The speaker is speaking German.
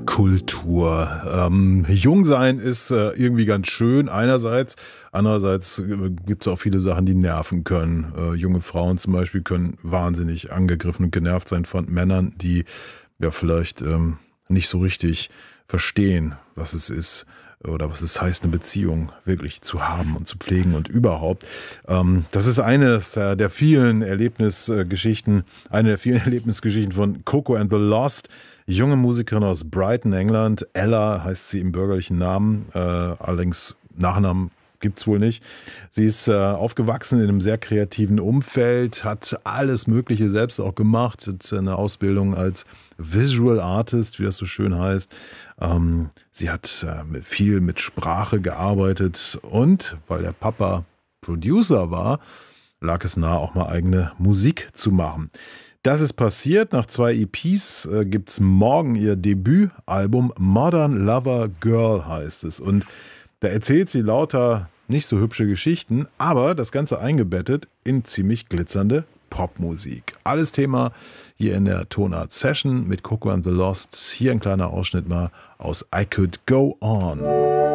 Kultur. Jung sein ist irgendwie ganz schön einerseits. Andererseits gibt es auch viele Sachen, die nerven können. Junge Frauen zum Beispiel können wahnsinnig angegriffen und genervt sein von Männern, die ja vielleicht nicht so richtig verstehen, was es ist oder was es heißt, eine Beziehung wirklich zu haben und zu pflegen und überhaupt. Das ist eine der vielen Erlebnisgeschichten von Coco and the Lost. Junge Musikerin aus Brighton, England. Ella heißt sie im bürgerlichen Namen, allerdings Nachnamen gibt's wohl nicht. Sie ist aufgewachsen in einem sehr kreativen Umfeld, hat alles Mögliche selbst auch gemacht, hat eine Ausbildung als Visual Artist, wie das so schön heißt. Sie hat viel mit Sprache gearbeitet und weil der Papa Producer war, lag es nahe, auch mal eigene Musik zu machen. Das ist passiert. Nach 2 EPs gibt's morgen ihr Debütalbum Modern Lover Girl heißt es. Und da erzählt sie lauter nicht so hübsche Geschichten, aber das Ganze eingebettet in ziemlich glitzernde Popmusik. Alles Thema hier in der Tonart Session mit Coco and the Lost. Hier ein kleiner Ausschnitt mal aus I Could Go On.